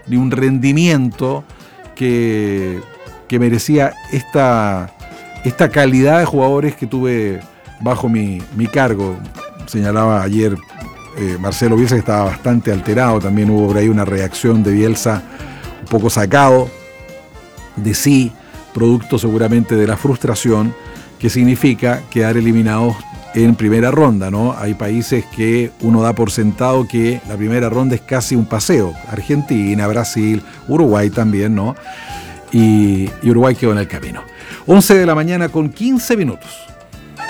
ni un rendimiento que merecía esta calidad de jugadores que tuve bajo mi cargo. Señalaba ayer Marcelo Bielsa que estaba bastante alterado, también hubo por ahí una reacción de Bielsa un poco sacado de sí, producto seguramente de la frustración que significa quedar eliminados en primera ronda, ¿no? Hay países que uno da por sentado que la primera ronda es casi un paseo. Argentina, Brasil, Uruguay también, ¿no? Y Uruguay quedó en el camino. 11 de la mañana con 15 minutos.